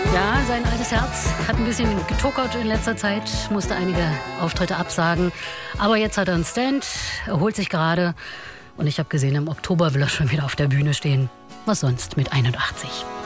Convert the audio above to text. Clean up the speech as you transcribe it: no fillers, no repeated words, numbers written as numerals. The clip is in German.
Ja, sein altes Herz hat ein bisschen getuckert in letzter Zeit, musste einige Auftritte absagen. Aber jetzt hat er einen Stand, erholt sich gerade. Und ich habe gesehen, im Oktober will er schon wieder auf der Bühne stehen. Was sonst mit 81.